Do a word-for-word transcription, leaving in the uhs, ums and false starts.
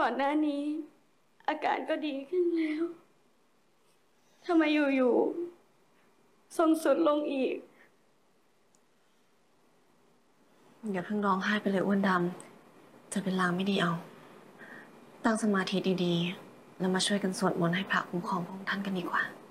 อนหน้านี้อาการก็ดีขึ้นแล้วทำไมอยู่ๆทรงสุดลงอีกอย่าเพิ่งร้องไห้ไปเลยอ้วนดำจะเป็นลางไม่ดีเอาตั้งสมาธิดีๆแล้วมาช่วยกันสวดมนต์ให้พระคุ้มครองพระองค์ท่านกันดีกว่า